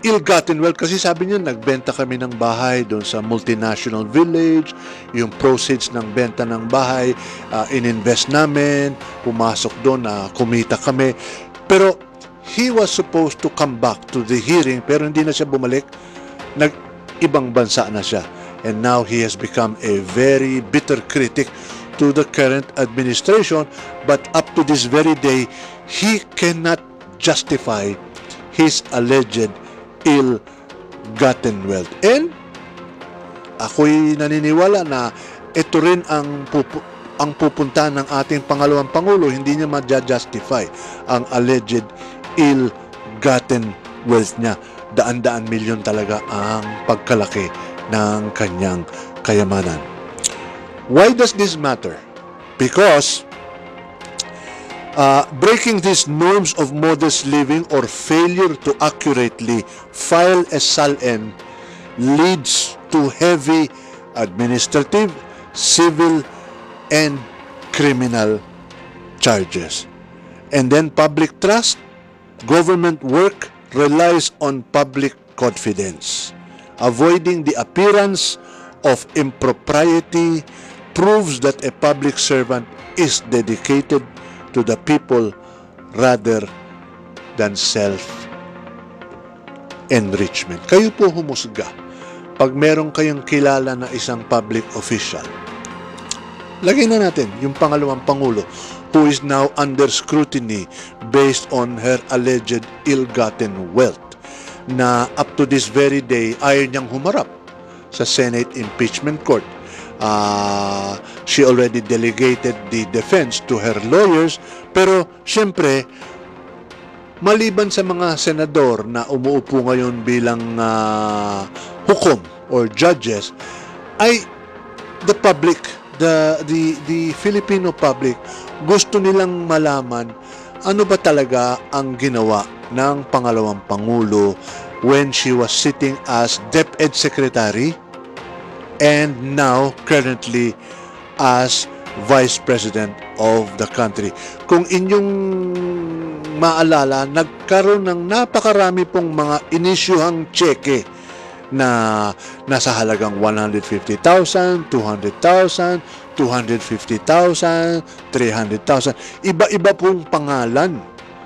ill-gotten wealth kasi sabi niya nagbenta kami ng bahay doon sa multinational village, yung proceeds ng benta ng bahay ininvest namin, pumasok doon na kumita kami. Pero he was supposed to come back to the hearing pero hindi na siya bumalik, nag-ibang bansa na siya. And now he has become a very bitter critic to the current administration, but up to this very day, he cannot justify his alleged ill-gotten wealth. And ako'y naniniwala na ito rin ang pupunta ng ating pangalawang Pangulo, hindi niya ma-justify ang alleged ill-gotten wealth niya. Daan-daan milyon talaga ang pagkalaki ng kanyang kayamanan. Why does this matter? Because breaking these norms of modest living or failure to accurately file a SALN leads to heavy administrative, civil, and criminal charges. And then public trust, government work relies on public confidence. Avoiding the appearance of impropriety proves that a public servant is dedicated to the people rather than self-enrichment. Kayo po humusga. Pag meron kayong kilala na isang public official, lagay na natin yung pangalawang Pangulo who is now under scrutiny based on her alleged ill-gotten wealth na up to this very day ayaw niyang humarap sa Senate Impeachment Court. She already delegated the defense to her lawyers, pero siyempre maliban sa mga senador na umuupo ngayon bilang hukom or judges, ay the public, the Filipino public, gusto nilang malaman ano ba talaga ang ginawa ng pangalawang Pangulo when she was sitting as DepEd Secretary and now currently as Vice President of the country. Kung inyong maalala, nagkaroon ng napakarami pong mga inisyuhang cheque na nasa halagang 150,000, 200,000, 250,000, 300,000. Iba-iba pong pangalan.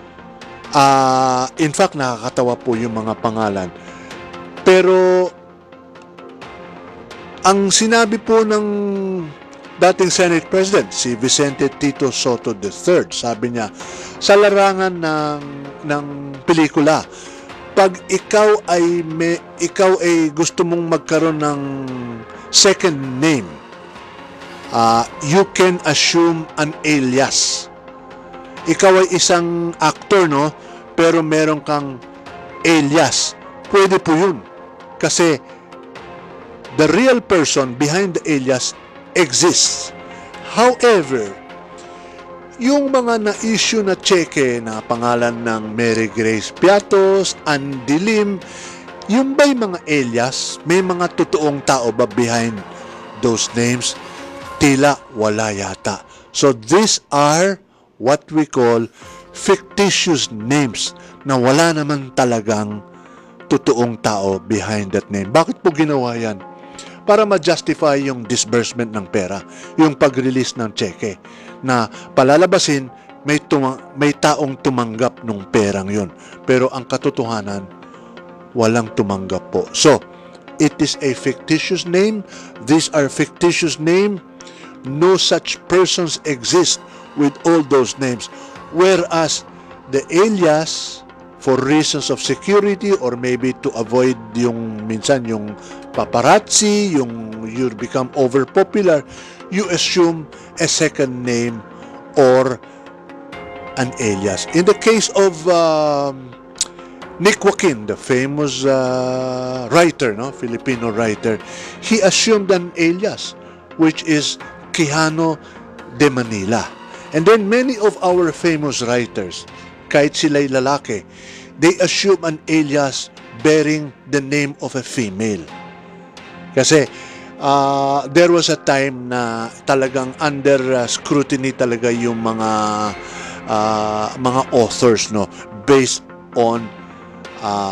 In fact, nakakatawa po yung mga pangalan. Pero ang sinabi po ng dating Senate President, si Vicente Tito Soto III, sabi niya, sa larangan ng pelikula, pag ikaw ay gusto mong magkaroon ng second name, you can assume an alias. Ikaw ay isang actor, no? Pero meron kang alias. Pwede po yun. Kasi the real person behind the alias exists. However, yung mga na-issue na cheque na pangalan ng Mary Grace Piatos, Andy Lim, yung ba'y mga alias? May mga totoong tao ba behind those names? Tila wala yata. So these are what we call fictitious names na wala naman talagang totoong tao behind that name. Bakit po ginawa yan? Para ma-justify yung disbursement ng pera, yung pag-release ng cheque, na palalabasin may taong tumanggap ng perang yun. Pero ang katotohanan, walang tumanggap po. So, it is a fictitious name. These are fictitious name. No such persons exist with all those names. Whereas the alias, for reasons of security or maybe to avoid yung minsan yung paparazzi, yung you become overpopular, you assume a second name or an alias. In the case of Nick Joaquin, the famous writer, no, Filipino writer, he assumed an alias, which is Quijano de Manila. And then many of our famous writers, kahit sila'y lalaki, they assume an alias bearing the name of a female. Kasi there was a time na talagang under scrutiny talaga yung mga authors, no, based on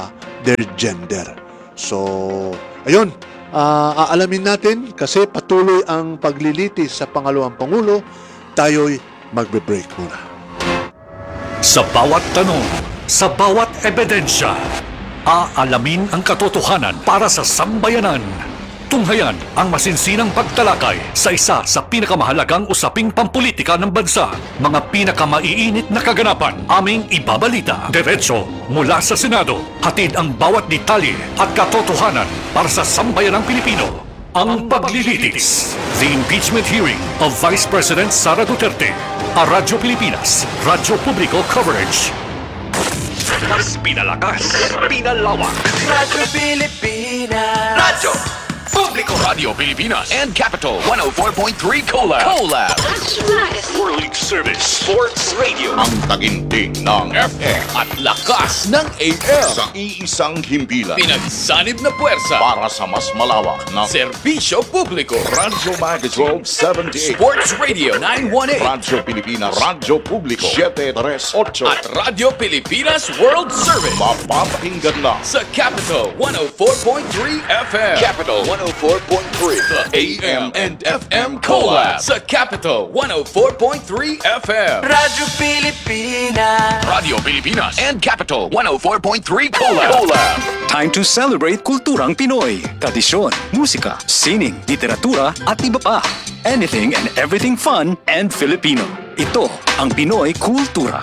their gender. So, ayun, aalamin natin kasi patuloy ang paglilitis sa pangalawang Pangulo, tayo'y magbe-break muna. Sa bawat tanong, sa bawat ebidensya, aalamin ang katotohanan para sa sambayanan. Tunghayan ang masinsinang pagtalakay sa isa sa pinakamahalagang usaping pampolitika ng bansa. Mga pinakamaiinit na kaganapan, aming ibabalita. Diretso mula sa Senado, hatid ang bawat detalye at katotohanan para sa sambayanang Pilipino. Ang paglilitis. The impeachment hearing of Vice President Sara Duterte. A Radyo Pilipinas, Radyo Publiko Coverage. Mas pinalakas, pinalawak. Radyo Pilipinas. Radyo Publiko, Radio Pilipinas and Capital 104.3 Collab. World Service Sports Radio. Ang taginting ng FM at lakas ng AM sa iisang himpilan. Pinagsanib na puwersa para sa mas malawak na serbisyo publiko. Radyo Magazine 1278, Sports Radio 918, Radyo Pilipinas, Radyo Publiko 738 at Radyo Pilipinas World Service. Mapapakinggan na sa Capital 104.3 FM. Capital 104.3, the AM and FM Collab sa Capital 104.3 FM. Radyo Pilipinas. Radio Pilipinas and Capital 104.3 Collab. Time to celebrate kulturang Pinoy. Tradisyon, musika, sining, literatura at iba pa. Anything and everything fun and Filipino. Ito ang Pinoy Kultura.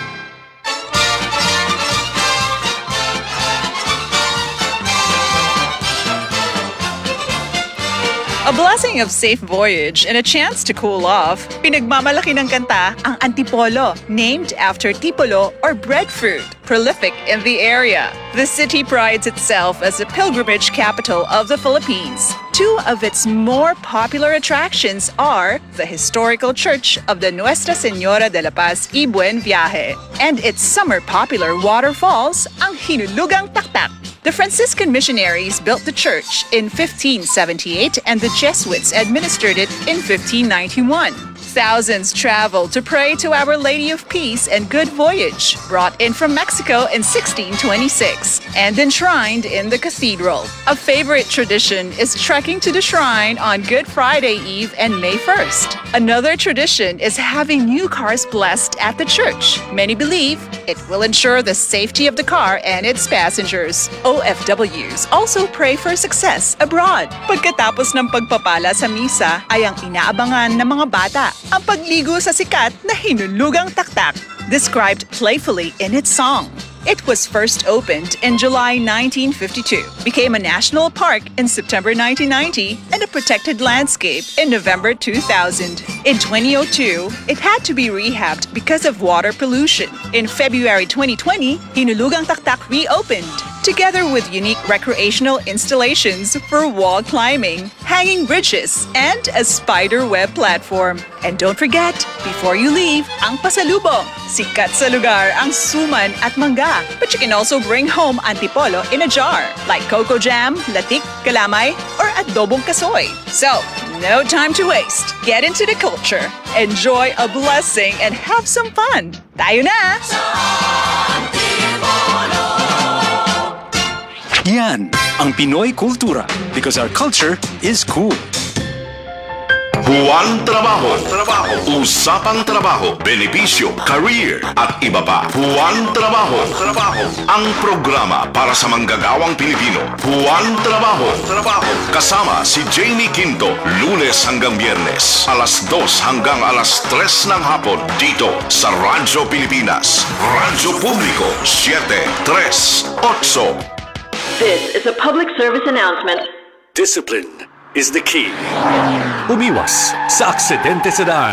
A blessing of safe voyage and a chance to cool off. Pinagmamalaki ng kanta ang Antipolo, named after tipolo or breadfruit, prolific in the area. The city prides itself as the pilgrimage capital of the Philippines. Two of its more popular attractions are the historical church of the Nuestra Señora de la Paz y Buen Viaje and its summer popular waterfalls, ang Hinulugang Taktak. The Franciscan missionaries built the church in 1578 and the Jesuits administered it in 1591. Thousands traveled to pray to Our Lady of Peace and Good Voyage, brought in from Mexico in 1626 and enshrined in the cathedral. A favorite tradition is trekking to the shrine on Good Friday Eve and May 1st. Another tradition is having new cars blessed at the church. Many believe it will ensure the safety of the car and its passengers. OFWs also pray for success abroad. Pagkatapos ng pagpapala sa misa ay ang inaabangan ng mga bata ang pagligo sa sikat na Hinulugang Taktak, described playfully in its song. It was first opened in July 1952, became a national park in September 1990, and a protected landscape in November 2000. In 2002, it had to be rehabbed because of water pollution. In February 2020, Hinulugang Taktak reopened, together with unique recreational installations for wall climbing, hanging bridges, and a spider web platform. And don't forget, before you leave, ang pasalubong. Sikat sa lugar ang suman at mangga. But you can also bring home antipolo in a jar, like cocoa jam, latik, kalamay, or adobong kasoy. So, no time to waste. Get into the culture, enjoy a blessing, and have some fun. Tayo na! Yan ang Pinoy Kultura because our culture is cool. Buwan Trabaho, Usapang Trabaho, Benepisyo, Career at iba pa. Buwan Trabaho, ang programa para sa manggagawang Pilipino. Buwan Trabaho, kasama si Jamie Quinto, Lunes hanggang Biyernes, alas 2 hanggang alas 3 ng hapon, dito sa Radyo Pilipinas, Radyo Publiko 738. This is a public service announcement. Discipline is the key. Umiwas sa aksidente sa daan.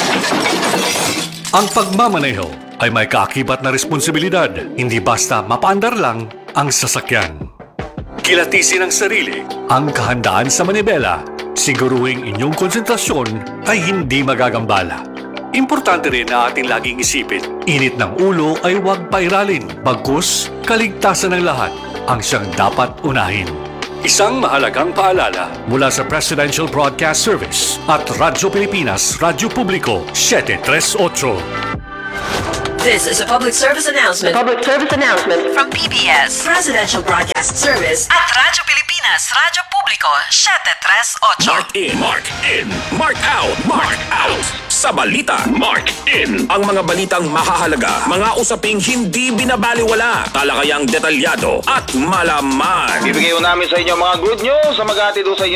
Ang pagmamaneho ay may kaakibat na responsibilidad, hindi basta mapaandar lang ang sasakyan. Kilatisin ang sarili, ang kahandaan sa manibela, siguruhing inyong konsentrasyon ay hindi magagambala. Importante rin na ating laging isipin, init ng ulo ay huwag pairalin, bagkus kaligtasan ng lahat ang siyang dapat unahin. Isang mahalagang paalala mula sa Presidential Broadcast Service at Radyo Pilipinas, Radyo Publiko 738. This is a public service announcement Public service announcement. from PBS, Presidential Broadcast Service at Radyo Pilipinas, Radyo Publiko, 738. Mark in, mark in, mark out, mark out. Sa balita, mark in. Ang mga balitang mahahalaga, mga usaping hindi binabaliwala, talakayang detalyado at malaman. Bibigay namin sa inyo mga good news sa mag-aatid sa inyo